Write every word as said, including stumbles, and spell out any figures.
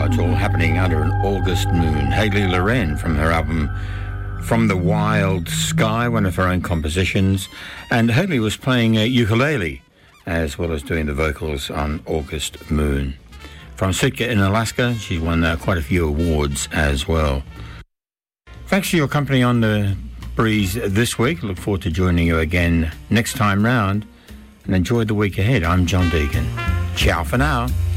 it's all happening under an August moon. Hayley Loren from her album From the Wild Sky, one of her own compositions. And Hayley was playing a ukulele as well as doing the vocals on August Moon. From Sitka in Alaska, she's won uh, quite a few awards as well. Thanks for your company on the breeze this week. Look forward to joining you again next time round. And enjoy the week ahead. I'm John Deacon. Ciao for now.